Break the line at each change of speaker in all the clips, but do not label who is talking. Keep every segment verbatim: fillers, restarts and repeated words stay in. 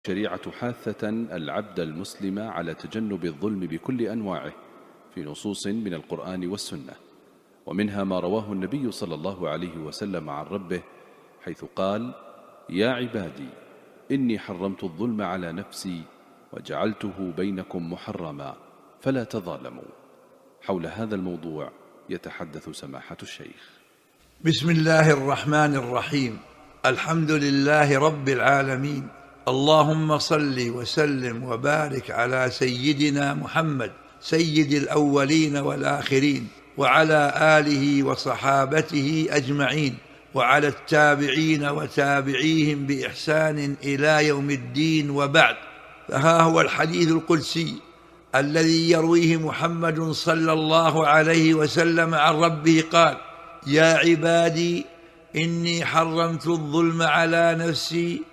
الشريعة حاثة العبد المسلم على تجنب الظلم بكل أنواعه في نصوص من القرآن والسنة، ومنها ما رواه النبي صلى الله عليه وسلم عن ربه حيث قال: يا عبادي إني حرمت الظلم على نفسي وجعلته بينكم محرما فلا تظالموا. حول هذا الموضوع يتحدث سماحة الشيخ.
بسم الله الرحمن الرحيم. الحمد لله رب العالمين، اللهم صل وسلم وبارك على سيدنا محمد سيد الأولين والآخرين، وعلى آله وصحابته أجمعين، وعلى التابعين وتابعيهم بإحسان إلى يوم الدين، وبعد. فها هو الحديث القدسي الذي يرويه محمد صلى الله عليه وسلم عن ربه قال: يا عبادي إني حرمت الظلم على نفسي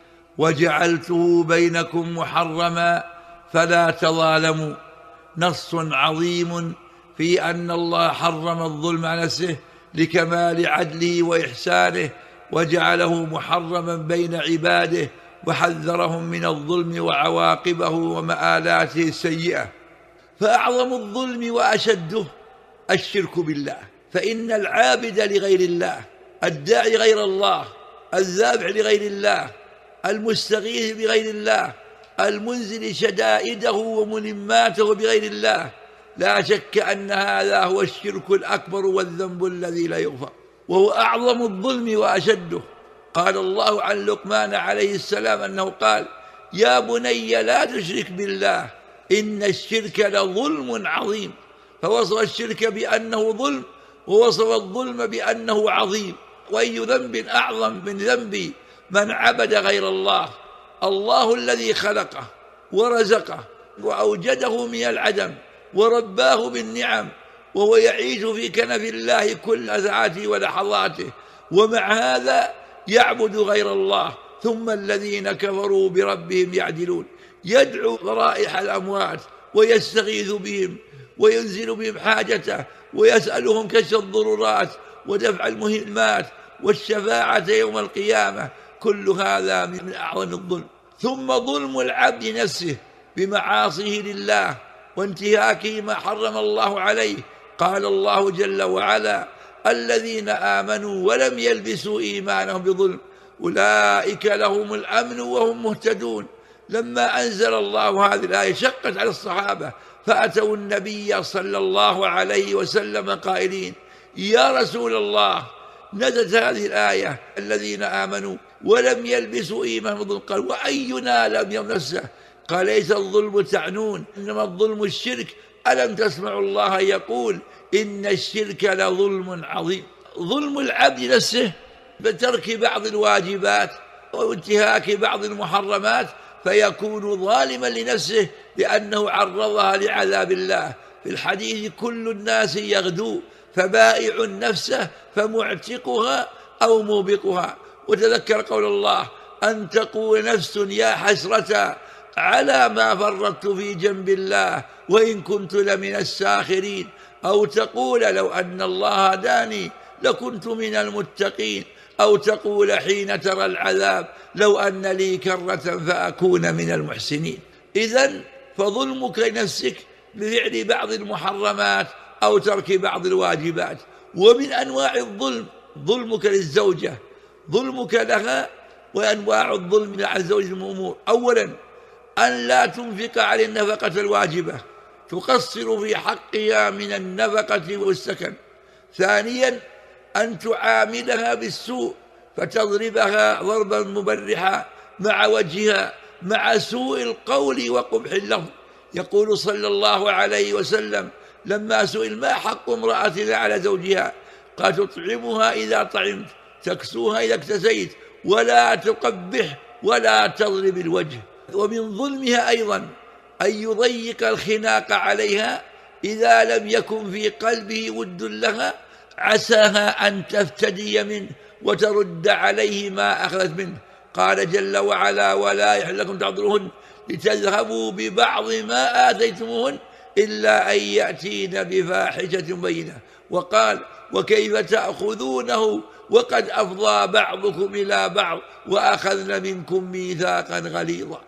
وجعلته بينكم محرما فلا تظالموا. نص عظيم في أن الله حرم الظلم على نفسه لكمال عدله وإحسانه، وجعله محرما بين عباده، وحذرهم من الظلم وعواقبه ومآلاته السيئة. فأعظم الظلم وأشده الشرك بالله، فإن العابد لغير الله، الداعي غير الله، الذابح لغير الله، المستغيث بغير الله، المنزل شدائده وملماته بغير الله، لا شك أن هذا هو الشرك الأكبر والذنب الذي لا يغفر، وهو أعظم الظلم وأشده. قال الله عن لقمان عليه السلام أنه قال: يا بني لا تشرك بالله إن الشرك لظلم عظيم. فوصف الشرك بأنه ظلم، ووصف الظلم بأنه عظيم. وأي ذنب أعظم من ذنب من عبد غير الله؟ الله الذي خلقه ورزقه وأوجده من العدم ورباه بالنعم، وهو يعيش في كنف الله كل ساعاته ولحظاته، ومع هذا يعبد غير الله. ثم الذين كفروا بربهم يعدلون، يدعو ضرائح الأموات ويستغيث بهم وينزل بهم حاجته، ويسألهم كشف الضرورات ودفع المهمات والشفاعة يوم القيامة. كل هذا من أعظم الظلم. ثم ظلم العبد نفسه بمعاصيه لله وانتهاكه ما حرم الله عليه. قال الله جل وعلا: الذين آمنوا ولم يلبسوا إيمانهم بظلم أولئك لهم الأمن وهم مهتدون. لما أنزل الله هذه الآية شقت على الصحابة، فأتوا النبي صلى الله عليه وسلم قائلين: يا رسول الله، نزلت هذه الآية الذين آمنوا ولم يلبسوا إيمانهم بظلم. قال: وأينا لم يمسه؟ قال: ليس الظلم تعنون، إنما الظلم الشرك. ألم تسمعوا الله يقول: إن الشرك لظلم عظيم. ظلم العبد نفسه بترك بعض الواجبات وانتهاك بعض المحرمات، فيكون ظالما لنفسه لأنه عرضها لعذاب الله. في الحديث: كل الناس يغدو فبائع نفسه فمعتقها أو موبقها. وتذكر قول الله: أن تقول نفس يا حسرة على ما فرطت في جنب الله وإن كنت لمن الساخرين، أو تقول لو أن الله هداني لكنت من المتقين، أو تقول حين ترى العذاب لو أن لي كرة فأكون من المحسنين. إذن فظلمك لنفسك بفعل بعض المحرمات أو ترك بعض الواجبات. ومن أنواع الظلم ظلمك للزوجة، ظلمك لها. وأنواع الظلم على الزوج الأمور: أولا أن لا تنفق على النفقة الواجبة، تقصر في حقها من النفقة والسكن. ثانيا أن تعاملها بالسوء، فتضربها ضربا مبرحا مع وجهها، مع سوء القول وقبح اللفظ. يقول صلى الله عليه وسلم لما سئل: ما حق امرأة على زوجها؟ قال: تطعمها إذا طعمت، تكسوها إذا اكتسيت، ولا تقبح ولا تضرب الوجه. ومن ظلمها أيضا أن يضيق الخناق عليها إذا لم يكن في قلبه ود لها، عساها أن تفتدي منه وترد عليه ما أخذت منه. قال جل وعلا: ولا يحل لكم تعذرهن لتذهبوا ببعض ما آتيتموهن إلا أن يأتين بفاحشة بينة. وقال: وكيف تأخذونه وقد أفضى بعضكم إلى بعض وأخذن منكم ميثاقا غليظا.